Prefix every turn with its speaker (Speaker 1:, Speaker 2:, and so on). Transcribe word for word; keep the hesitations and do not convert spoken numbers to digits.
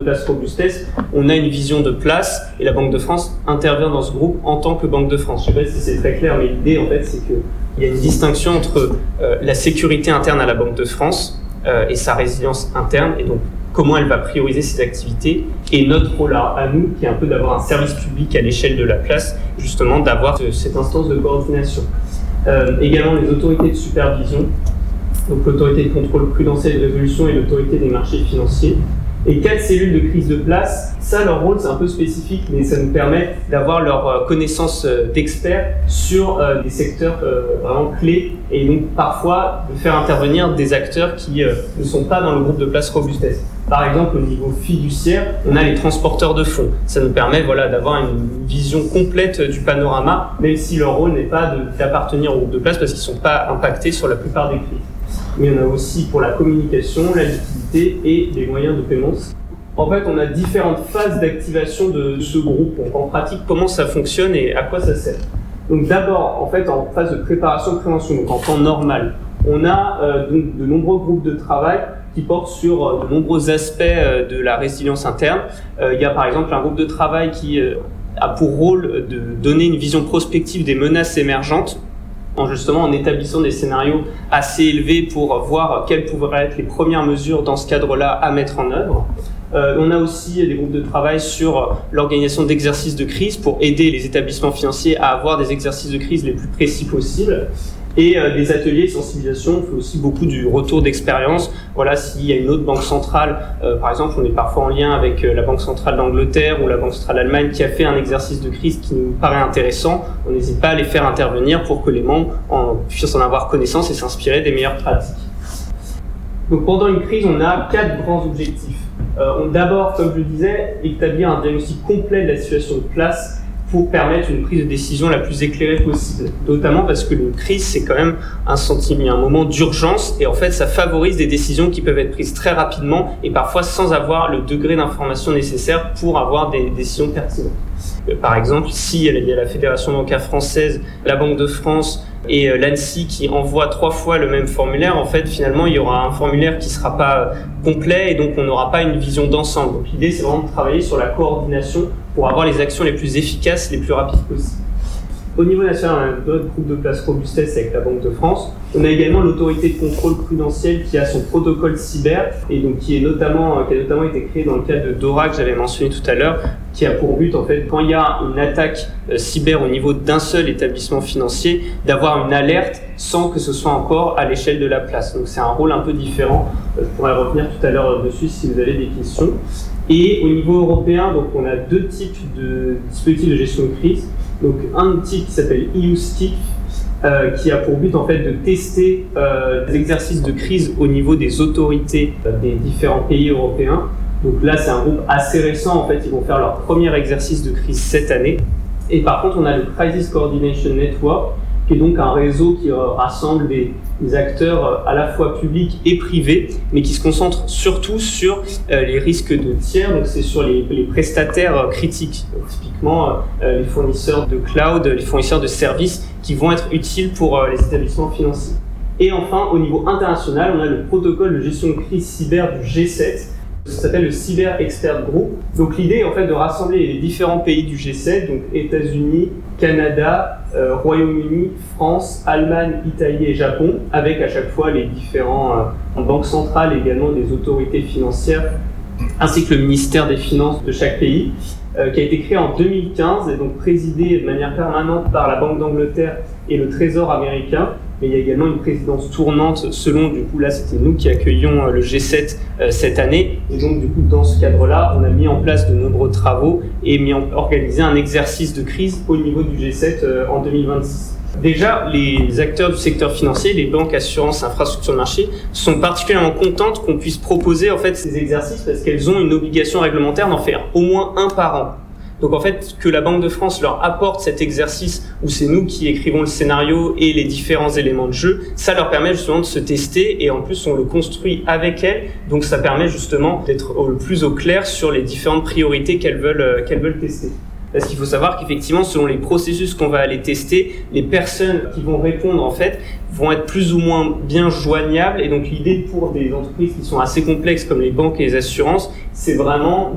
Speaker 1: place Robustesse, on a une vision de place et la Banque de France intervient dans ce groupe en tant que Banque de France. Je ne sais pas si c'est très clair, mais l'idée en fait c'est qu'il y a une distinction entre euh, la sécurité interne à la Banque de France euh, et sa résilience interne, et donc comment elle va prioriser ses activités, et notre rôle à, à nous, qui est un peu d'avoir un service public à l'échelle de la place, justement d'avoir ce, cette instance de coordination. Euh, également les autorités de supervision, donc l'autorité de contrôle prudentiel et de résolution et l'autorité des marchés financiers. Et quatre cellules de crise de place, ça leur rôle c'est un peu spécifique, mais ça nous permet d'avoir leur connaissance d'experts sur euh, des secteurs euh, vraiment clés, et donc parfois de faire intervenir des acteurs qui euh, ne sont pas dans le groupe de place Robustesse. Par exemple, au niveau fiduciaire, on a les transporteurs de fonds. Ça nous permet voilà, d'avoir une vision complète du panorama, même si leur rôle n'est pas de, d'appartenir au groupe de place parce qu'ils ne sont pas impactés sur la plupart des crises. Mais on a aussi pour la communication, la liquidité et les moyens de paiement. En fait, on a différentes phases d'activation de ce groupe. Donc, en pratique, comment ça fonctionne et à quoi ça sert. Donc d'abord, en fait, en phase de préparation de prévention, donc en temps normal, on a euh, donc, de nombreux groupes de travail qui portent sur euh, de nombreux aspects euh, de la résilience interne. Euh, il y a par exemple un groupe de travail qui euh, a pour rôle de donner une vision prospective des menaces émergentes, en justement en établissant des scénarios assez élevés pour voir quelles pourraient être les premières mesures dans ce cadre-là à mettre en œuvre. Euh, on a aussi des groupes de travail sur l'organisation d'exercices de crise pour aider les établissements financiers à avoir des exercices de crise les plus précis possibles. Et euh, des ateliers de sensibilisation, on fait aussi beaucoup du retour d'expérience. Voilà, s'il y a une autre banque centrale, euh, par exemple, on est parfois en lien avec euh, la Banque centrale d'Angleterre ou la Banque centrale d'Allemagne qui a fait un exercice de crise qui nous paraît intéressant, on n'hésite pas à les faire intervenir pour que les membres en, puissent en avoir connaissance et s'inspirer des meilleures pratiques. Donc pendant une crise, on a quatre grands objectifs. Euh, on, d'abord, comme je le disais, établir un diagnostic complet de la situation de place pour permettre une prise de décision la plus éclairée possible. Notamment parce que une crise, c'est quand même un sentiment, un moment d'urgence, et en fait, ça favorise des décisions qui peuvent être prises très rapidement et parfois sans avoir le degré d'information nécessaire pour avoir des décisions pertinentes. Par exemple, si il y a la Fédération bancaire française, la Banque de France et l'ANSSI qui envoient trois fois le même formulaire, en fait, finalement, il y aura un formulaire qui ne sera pas complet et donc on n'aura pas une vision d'ensemble. Donc l'idée, c'est vraiment de travailler sur la coordination pour avoir les actions les plus efficaces, les plus rapides possibles. Au niveau national, on a notre groupe de place Robustesse avec la Banque de France. On a également l'autorité de contrôle prudentiel qui a son protocole cyber et donc qui, est notamment, qui a notamment été créé dans le cadre de DORA que j'avais mentionné tout à l'heure, qui a pour but, en fait, quand il y a une attaque euh, cyber au niveau d'un seul établissement financier, d'avoir une alerte sans que ce soit encore à l'échelle de la place. Donc c'est un rôle un peu différent. Euh, je pourrais revenir tout à l'heure dessus si vous avez des questions. Et au niveau européen, donc on a deux types de dispositifs de gestion de crise. Donc un type qui s'appelle E U S T I C, euh, qui a pour but en fait de tester euh, des exercices de crise au niveau des autorités euh, des différents pays européens. Donc là c'est un groupe assez récent, en fait ils vont faire leur premier exercice de crise cette année. Et par contre on a le Crisis Coordination Network, qui est donc un réseau qui euh, rassemble des, des acteurs euh, à la fois publics et privés, mais qui se concentre surtout sur euh, les risques de tiers, donc c'est sur les, les prestataires euh, critiques, donc, typiquement euh, les fournisseurs de cloud, les fournisseurs de services qui vont être utiles pour euh, les établissements financiers. Et enfin, au niveau international, on a le protocole de gestion de crise cyber du G sept, ça s'appelle le Cyber Expert Group. Donc l'idée est en fait de rassembler les différents pays du G sept, donc États-Unis, Canada, euh, Royaume-Uni, France, Allemagne, Italie et Japon, avec à chaque fois les différents euh, banques centrales, également des autorités financières, ainsi que le ministère des Finances de chaque pays, euh, qui a été créé en deux mille quinze et donc présidé de manière permanente par la Banque d'Angleterre et le Trésor américain. Mais il y a également une présidence tournante selon, du coup là c'était nous qui accueillons le G sept euh, cette année, et donc du coup dans ce cadre-là on a mis en place de nombreux travaux et mis en, organisé un exercice de crise au niveau du G sept euh, en deux mille vingt-six. Déjà, les acteurs du secteur financier, les banques, assurances, infrastructures de marché, sont particulièrement contentes qu'on puisse proposer en fait ces exercices parce qu'elles ont une obligation réglementaire d'en faire au moins un par an. Donc en fait, que la Banque de France leur apporte cet exercice où c'est nous qui écrivons le scénario et les différents éléments de jeu, ça leur permet justement de se tester et en plus on le construit avec elles, donc ça permet justement d'être le plus au clair sur les différentes priorités qu'elles veulent, qu'elles veulent tester. Parce qu'il faut savoir qu'effectivement, selon les processus qu'on va aller tester, les personnes qui vont répondre, en fait, vont être plus ou moins bien joignables. Et donc, l'idée pour des entreprises qui sont assez complexes, comme les banques et les assurances, c'est vraiment